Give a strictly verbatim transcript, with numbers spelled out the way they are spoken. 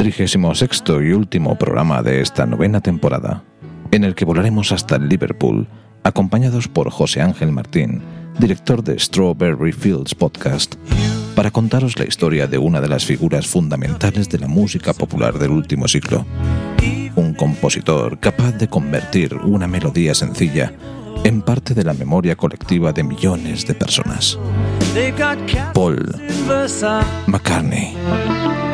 trigésimo sexto y último programa de esta novena temporada, en el que volaremos hasta Liverpool, acompañados por José Ángel Martín, director de Strawberry Fields Podcast, para contaros la historia de una de las figuras fundamentales de la música popular del último siglo. Un compositor capaz de convertir una melodía sencilla en parte de la memoria colectiva de millones de personas. Paul McCartney.